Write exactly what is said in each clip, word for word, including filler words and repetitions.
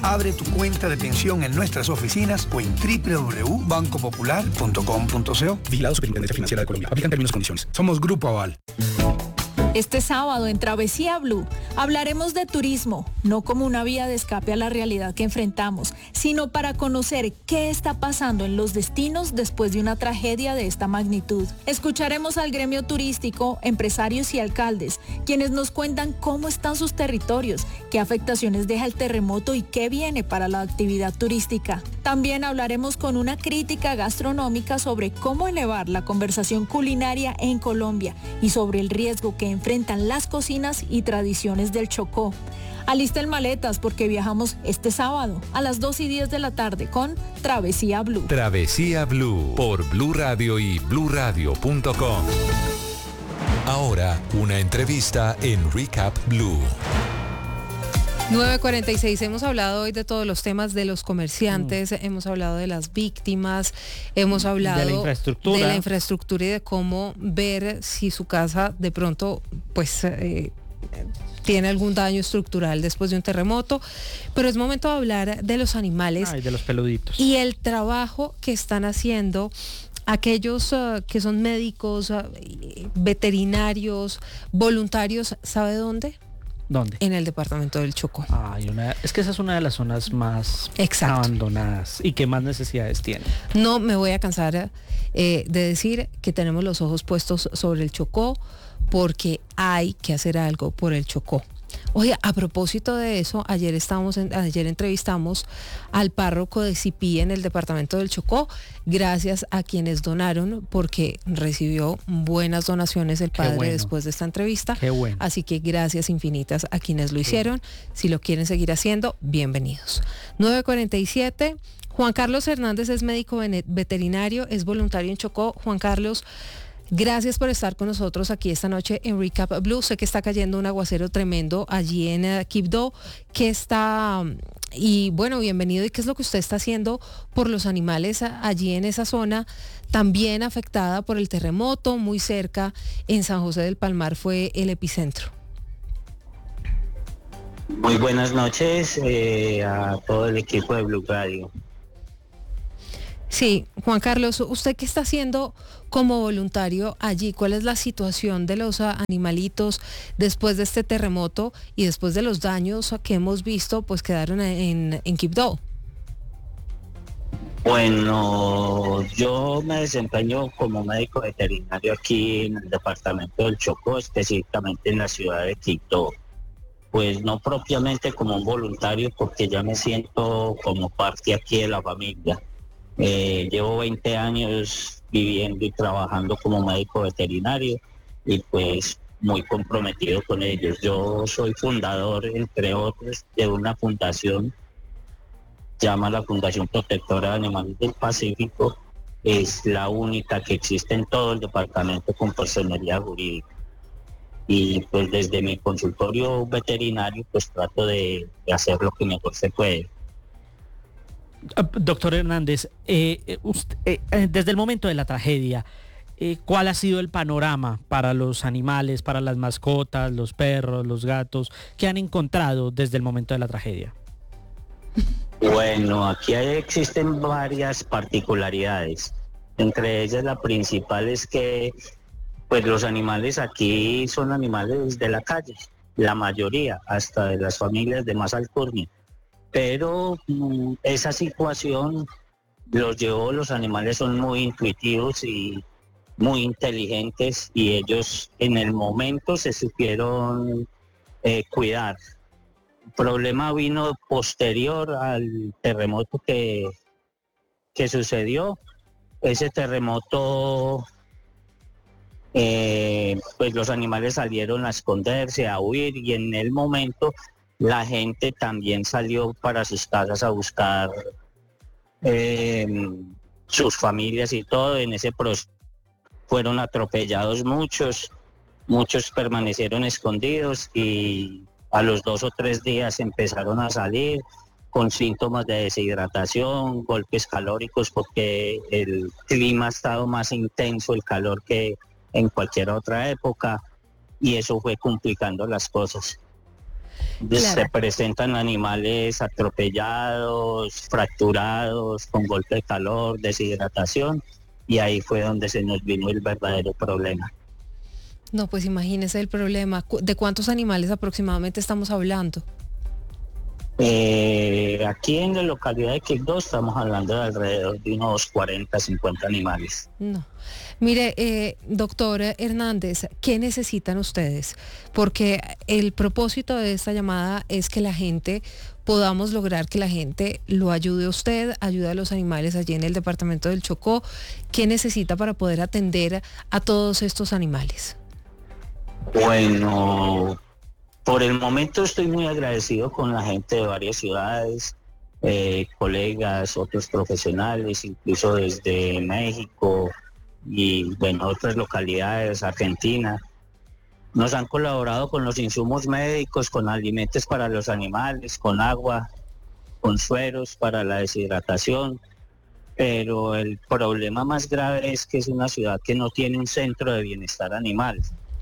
Abre tu cuenta de pensión en nuestras oficinas o en doble u doble u doble u punto banco popular punto com punto co. Vigilado Superintendencia Financiera de Colombia. Aplican términos y condiciones. Somos Grupo Aval. Este sábado en Travesía Blue hablaremos de turismo, no como una vía de escape a la realidad que enfrentamos, sino para conocer qué está pasando en los destinos después de una tragedia de esta magnitud. Escucharemos al gremio turístico, empresarios y alcaldes, quienes nos cuentan cómo están sus territorios, qué afectaciones deja el terremoto y qué viene para la actividad turística. También hablaremos con una crítica gastronómica sobre cómo elevar la conversación culinaria en Colombia y sobre el riesgo que enfrentan las cocinas y tradiciones del Chocó. Alisten maletas porque viajamos este sábado a las dos y diez de la tarde con Travesía Blue. Travesía Blue por Blue Radio y blue radio punto com. Ahora una entrevista en Recap Blue. nueve cuarenta y seis, hemos hablado hoy de todos los temas de los comerciantes, mm. hemos hablado de las víctimas, hemos hablado de la infraestructura, de la infraestructura y de cómo ver si su casa de pronto pues eh, tiene algún daño estructural después de un terremoto, pero es momento de hablar de los animales. Ay, de los peluditos. Y el trabajo que están haciendo aquellos uh, que son médicos, uh, veterinarios, voluntarios, ¿sabe dónde? ¿Dónde? En el departamento del Chocó. Ay, una, es que esa es una de las zonas más Exacto. abandonadas y que más necesidades tiene. No me voy a cansar eh, de decir que tenemos los ojos puestos sobre el Chocó porque hay que hacer algo por el Chocó. Oye, a propósito de eso, ayer estamos en, ayer entrevistamos al párroco de Cipí en el departamento del Chocó, gracias a quienes donaron, porque recibió buenas donaciones el padre bueno. después de esta entrevista. Qué bueno. Así que gracias infinitas a quienes lo hicieron. Si lo quieren seguir haciendo, bienvenidos. nueve cuarenta y siete, Juan Carlos Hernández es médico veterinario, es voluntario en Chocó. Juan Carlos, gracias por estar con nosotros aquí esta noche en Recap Blue. Sé que está cayendo un aguacero tremendo allí en uh, Quibdó, que está, y bueno, bienvenido. ¿Y qué es lo que usted está haciendo por los animales allí en esa zona, también afectada por el terremoto? Muy cerca, en San José del Palmar fue el epicentro. Muy buenas noches eh, a todo el equipo de Blue Radio. Sí, Juan Carlos, ¿usted qué está haciendo como voluntario allí? ¿Cuál es la situación de los animalitos después de este terremoto y después de los daños que hemos visto, pues quedaron en, en Quibdó? Bueno, yo me desempeño como médico veterinario aquí en el departamento del Chocó, específicamente en la ciudad de Quibdó. Pues no propiamente como un voluntario, porque ya me siento como parte aquí de la familia. Eh, llevo veinte años viviendo y trabajando como médico veterinario y pues muy comprometido con ellos. Yo soy fundador, entre otros, de una fundación, llama la Fundación Protectora de Animales del Pacífico. Es la única que existe en todo el departamento con personería jurídica. Y pues desde mi consultorio veterinario pues trato de, de hacer lo que mejor se puede. Doctor Hernández, eh, usted, eh, desde el momento de la tragedia, eh, ¿cuál ha sido el panorama para los animales, para las mascotas, los perros, los gatos, que han encontrado desde el momento de la tragedia? Bueno, aquí existen varias particularidades. Entre ellas la principal es que pues los animales aquí son animales de la calle, la mayoría, hasta de las familias de más alcurnia. Pero mm, esa situación los llevó, los animales son muy intuitivos y muy inteligentes y ellos en el momento se supieron eh, cuidar. El problema vino posterior al terremoto que, que sucedió. Ese terremoto, eh, pues los animales salieron a esconderse, a huir y en el momento la gente también salió para sus casas a buscar eh, sus familias y todo. En ese proceso fueron atropellados muchos, muchos permanecieron escondidos y a los dos o tres días empezaron a salir con síntomas de deshidratación, golpes calóricos, porque el clima ha estado más intenso, el calor, que en cualquier otra época, y eso fue complicando las cosas. Claro. Se Claro. presentan animales atropellados, fracturados, con golpe de calor, deshidratación, y ahí fue donde se nos vino el verdadero problema. No, pues imagínese el problema. Cu- ¿De cuántos animales aproximadamente estamos hablando? Eh, aquí en la localidad de Quibdó estamos hablando de alrededor de unos cuarenta, cincuenta animales. No. Mire, eh, doctor Hernández, ¿qué necesitan ustedes? Porque el propósito de esta llamada es que la gente, podamos lograr que la gente lo ayude a usted, ayude a los animales allí en el departamento del Chocó. ¿Qué necesita para poder atender a todos estos animales? Bueno, por el momento estoy muy agradecido con la gente de varias ciudades, eh, colegas, otros profesionales, incluso desde México y bueno, otras localidades, Argentina. Nos han colaborado con los insumos médicos, con alimentos para los animales, con agua, con sueros para la deshidratación. Pero el problema más grave es que es una ciudad que no tiene un centro de bienestar animal.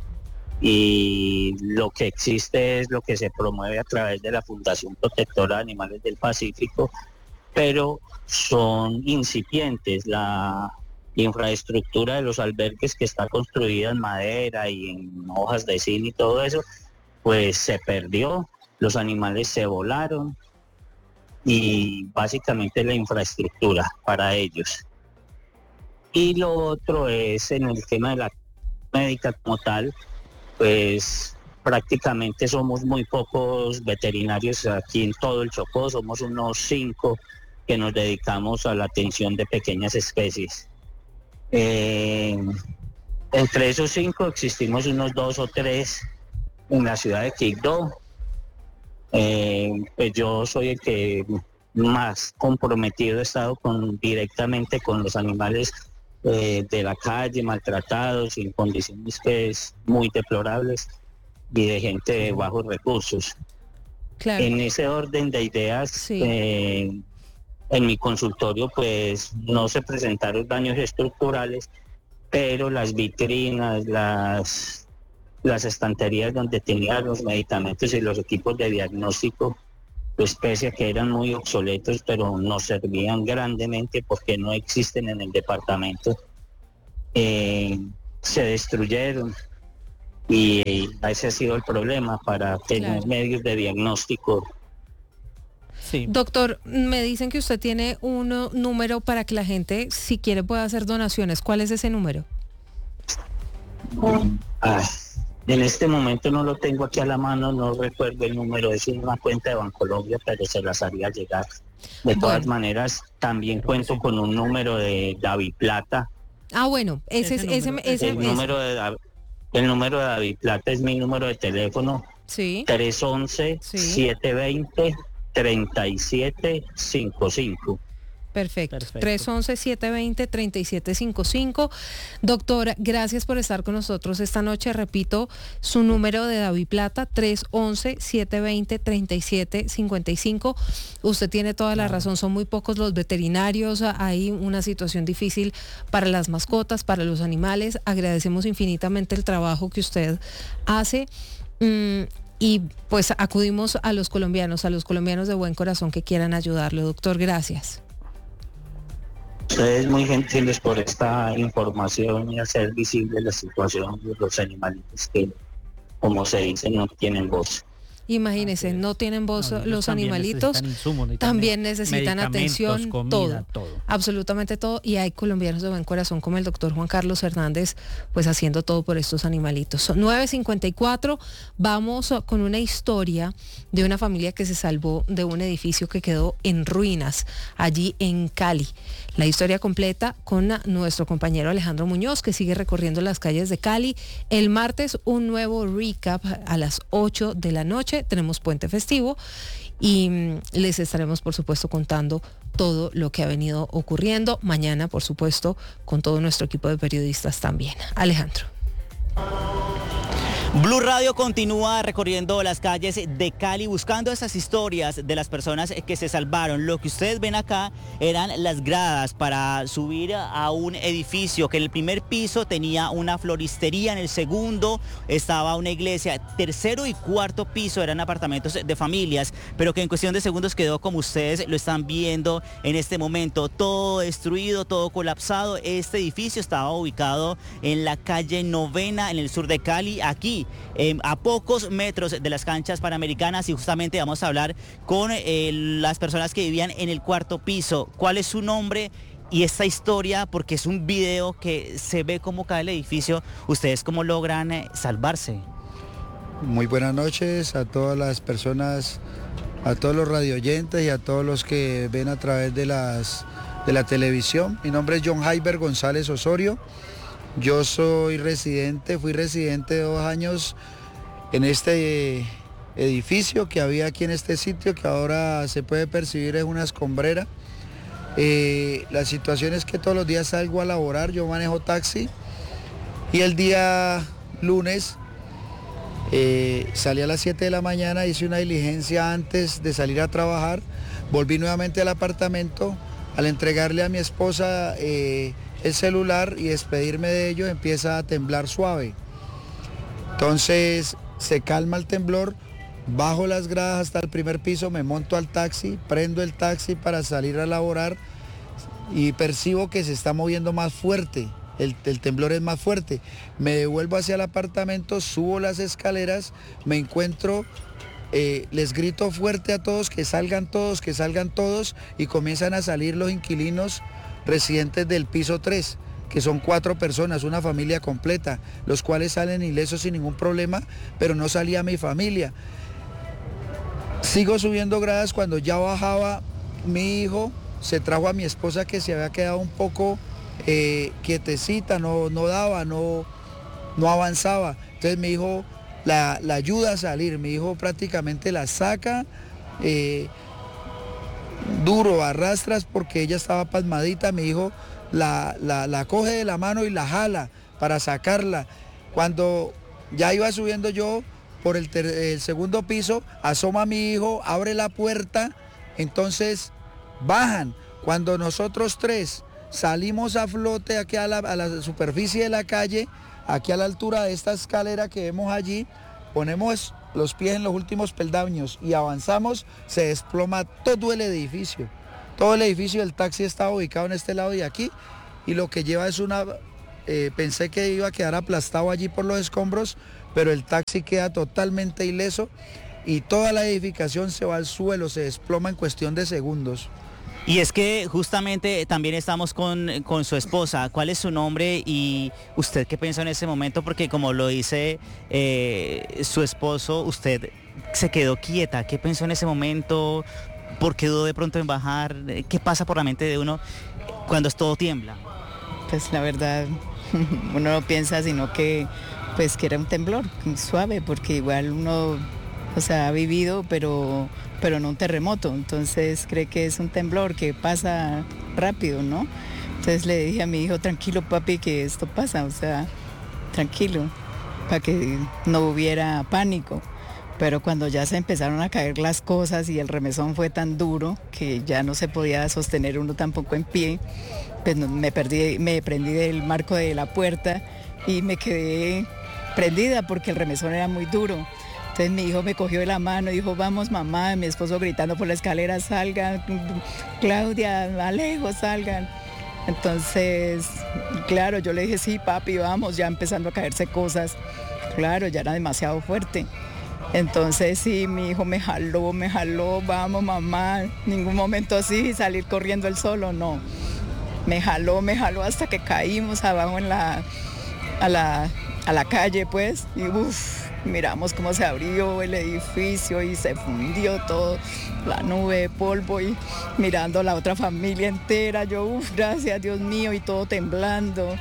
Y lo que existe es lo que se promueve a través de la Fundación Protectora de Animales del Pacífico, pero son incipientes. La infraestructura de los albergues, que está construida en madera y en hojas de zinc y todo eso, pues se perdió, los animales se volaron y básicamente la infraestructura para ellos. Y lo otro es en el tema de la médica como tal, pues prácticamente somos muy pocos veterinarios aquí en todo el Chocó, somos unos cinco que nos dedicamos a la atención de pequeñas especies. Eh, entre esos cinco existimos unos dos o tres en la ciudad de Quibdó. Eh, pues yo soy el que más comprometido he estado con, directamente con los animales Eh, de la calle, maltratados, en condiciones que es muy deplorables y de gente de bajos recursos. Claro. En ese orden de ideas, Sí. eh, en mi consultorio pues no se presentaron daños estructurales, pero las vitrinas, las, las estanterías donde tenían los medicamentos y los equipos de diagnóstico, pues pese a que eran muy obsoletos, pero nos servían grandemente porque no existen en el departamento, eh, se destruyeron y ese ha sido el problema para tener Claro. medios de diagnóstico. Sí. Doctor, me dicen que usted tiene un uh, número para que la gente, si quiere, pueda hacer donaciones. ¿Cuál es ese número? Ah, en este momento no lo tengo aquí a la mano, no recuerdo el número, es una cuenta de Bancolombia, pero se las haría llegar. De todas Bueno. maneras, también cuento con un número de David Plata. Ah, bueno, ese, Ese es ese, número, ese, El ese- número de Dav- el número de David Plata es mi número de teléfono, sí. tres once, Sí. siete veinte, treinta y siete cincuenta y cinco. Perfecto. Perfecto. tres once, siete veinte, treinta y siete cincuenta y cinco. Doctora, gracias por estar con nosotros esta noche. Repito, su número de David Plata, tres once, siete veinte, treinta y siete cincuenta y cinco. Usted tiene toda la razón, son muy pocos los veterinarios, hay una situación difícil para las mascotas, para los animales. Agradecemos infinitamente el trabajo que usted hace. Mm, y pues acudimos a los colombianos, a los colombianos de buen corazón que quieran ayudarle. Doctor, gracias. Ustedes muy gentiles por esta información y hacer visible la situación de los animalitos que, como se dice, no tienen voz. Imagínense, Así es. no tienen voz No, ellos los también animalitos, necesitan insumos, necesitan también necesitan medicamentos, atención, comida, todo, todo. absolutamente todo, y hay colombianos de buen corazón como el doctor Juan Carlos Hernández, pues haciendo todo por estos animalitos. Son nueve cincuenta y cuatro, vamos uh, con una historia de una familia que se salvó de un edificio que quedó en ruinas allí en Cali. La historia completa con uh, nuestro compañero Alejandro Muñoz, que sigue recorriendo las calles de Cali. El martes un nuevo recap a las ocho de la noche. Tenemos puente festivo y mm, les estaremos, por supuesto, contando todo lo que ha venido ocurriendo. Mañana, por supuesto, con todo nuestro equipo de periodistas también. Alejandro. Blue Radio continúa recorriendo las calles de Cali buscando esas historias de las personas que se salvaron. Lo que ustedes ven acá eran las gradas para subir a un edificio que en el primer piso tenía una floristería, en el segundo estaba una iglesia, tercero y cuarto piso eran apartamentos de familias, pero que en cuestión de segundos quedó como ustedes lo están viendo en este momento, todo destruido, todo colapsado. Este edificio estaba ubicado en la calle Novena, en el sur de Cali, aquí Eh, a pocos metros de las canchas panamericanas, y justamente vamos a hablar con eh, las personas que vivían en el cuarto piso. ¿Cuál es su nombre y esta historia? Porque es un video que se ve cómo cae el edificio. ¿Ustedes cómo logran eh, salvarse? Muy buenas noches a todas las personas, a todos los radioyentes y a todos los que ven a través de, las, de la televisión. Mi nombre es John Jaiber González Osorio. Yo soy residente, fui residente dos años en este edificio que había aquí en este sitio, que ahora se puede percibir es una escombrera. Eh, la situación es que todos los días salgo a laborar, yo manejo taxi, y el día lunes eh, salí a las siete de la mañana, hice una diligencia antes de salir a trabajar, volví nuevamente al apartamento. Al entregarle a mi esposa eh, el celular y despedirme de ellos, empieza a temblar suave. Entonces se calma el temblor, bajo las gradas hasta el primer piso, me monto al taxi, prendo el taxi para salir a laborar y percibo que se está moviendo más fuerte, el, el temblor es más fuerte. Me devuelvo hacia el apartamento, subo las escaleras, me encuentro... Eh, les grito fuerte a todos que salgan todos, que salgan todos, y comienzan a salir los inquilinos residentes del piso tres, que son cuatro personas, una familia completa, los cuales salen ilesos sin ningún problema, pero no salía mi familia. Sigo subiendo gradas. Cuando ya bajaba mi hijo, se trajo a mi esposa, que se había quedado un poco eh, quietecita, no, no daba, no, no avanzaba. Entonces mi hijo... La, la ayuda a salir, mi hijo prácticamente la saca eh, duro, arrastras, porque ella estaba pasmadita. Mi hijo la, la, la coge de la mano y la jala para sacarla. Cuando ya iba subiendo yo por el, ter, el segundo piso, asoma a mi hijo, abre la puerta, entonces bajan. Cuando nosotros tres salimos a flote aquí a la, a la superficie de la calle, aquí a la altura de esta escalera que vemos allí, ponemos los pies en los últimos peldaños y avanzamos, se desploma todo el edificio. Todo el edificio del taxi estaba ubicado en este lado de aquí, y lo que lleva es una... Eh, pensé que iba a quedar aplastado allí por los escombros, pero el taxi queda totalmente ileso y toda la edificación se va al suelo, se desploma en cuestión de segundos. Y es que justamente también estamos con, con su esposa. ¿Cuál es su nombre y usted qué pensó en ese momento? Porque como lo dice eh, su esposo, usted se quedó quieta. ¿Qué pensó en ese momento? ¿Por qué dudó de pronto en bajar? ¿Qué pasa por la mente de uno cuando todo tiembla? Pues la verdad, uno no piensa sino que, pues, que era un temblor suave, porque igual uno, o sea, ha vivido, pero... pero no un terremoto, entonces cree que es un temblor que pasa rápido, ¿no? Entonces le dije a mi hijo, tranquilo papi, que esto pasa, o sea, tranquilo, para que no hubiera pánico. Pero cuando ya se empezaron a caer las cosas y el remesón fue tan duro que ya no se podía sostener uno tampoco en pie, pues me perdí, me prendí del marco de la puerta y me quedé prendida porque el remesón era muy duro. Entonces mi hijo me cogió de la mano y dijo, vamos mamá, mi esposo gritando por la escalera, salgan, Claudia, Alejo, salgan. Entonces, claro, yo le dije, sí papi, vamos, ya empezando a caerse cosas. Claro, ya era demasiado fuerte. Entonces sí, mi hijo me jaló, me jaló, vamos mamá, ningún momento así, salir corriendo él solo, no. Me jaló, me jaló hasta que caímos abajo en la, a, la, a la calle, pues, y uff. Miramos cómo se abrió el edificio y se fundió todo, la nube de polvo, y mirando la otra familia entera, yo, uff, gracias Dios mío, y todo temblando,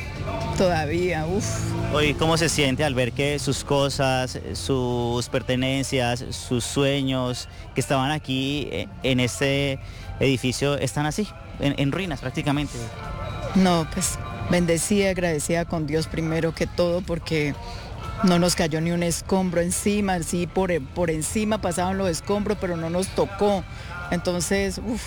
todavía, uff. Hoy, ¿cómo se siente al ver que sus cosas, sus pertenencias, sus sueños que estaban aquí en este edificio están así, en, en ruinas prácticamente? No, pues bendecida, agradecida con Dios primero que todo, porque no nos cayó ni un escombro encima, sí, por, por encima pasaban los escombros, pero no nos tocó. Entonces, uff,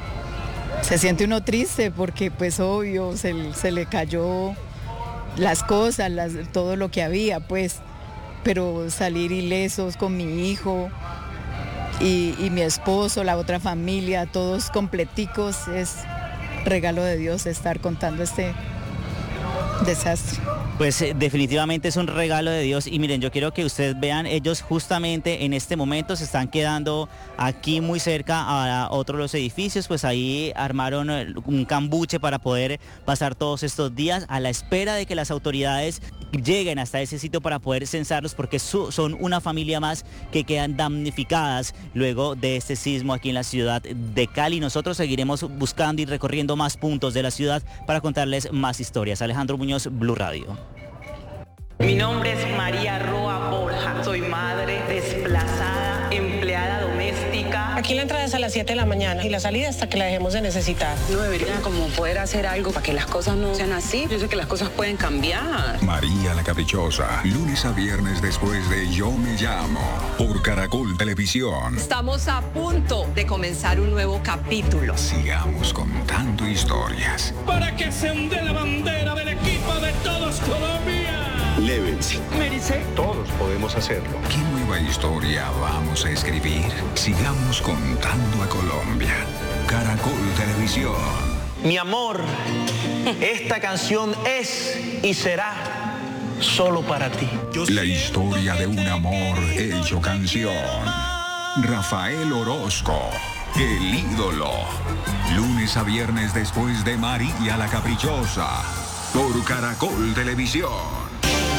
se siente uno triste porque pues obvio, se, se le cayó las cosas, las, todo lo que había, pues, pero salir ilesos con mi hijo y, y mi esposo, la otra familia, todos completicos, es regalo de Dios estar contando este desastre. Pues eh, definitivamente es un regalo de Dios y miren, yo quiero que ustedes vean, ellos justamente en este momento se están quedando aquí muy cerca a otro de los edificios, pues ahí armaron un cambuche para poder pasar todos estos días a la espera de que las autoridades lleguen hasta ese sitio para poder censarlos, porque su, son una familia más que quedan damnificadas luego de este sismo aquí en la ciudad de Cali. Nosotros seguiremos buscando y recorriendo más puntos de la ciudad para contarles más historias. Alejandro Muñoz, Blue Radio. Mi nombre es María Roa Borja, soy madre desplazada, empleada doméstica. Aquí la entrada es a las siete de la mañana y la salida hasta que la dejemos de necesitar. No debería como poder hacer algo para que las cosas no sean así. Yo sé que las cosas pueden cambiar. María la Caprichosa, lunes a viernes después de Yo Me Llamo, por Caracol Televisión. Estamos a punto de comenzar un nuevo capítulo. Sigamos contando historias. Para que se hunde la bandera del equipo de todos Colombia. Lévense. Mérice. Todos podemos hacerlo. ¿Qué nueva historia vamos a escribir? Sigamos contando a Colombia. Caracol Televisión. Mi amor, esta canción es y será solo para ti. La historia de un amor hecho canción. Rafael Orozco, el ídolo. Lunes a viernes después de María la Caprichosa, por Caracol Televisión.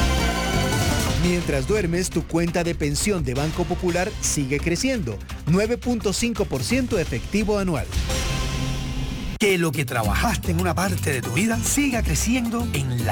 Mientras duermes, tu cuenta de pensión de Banco Popular sigue creciendo. nueve punto cinco por ciento efectivo anual. Que lo que trabajaste en una parte de tu vida siga creciendo en la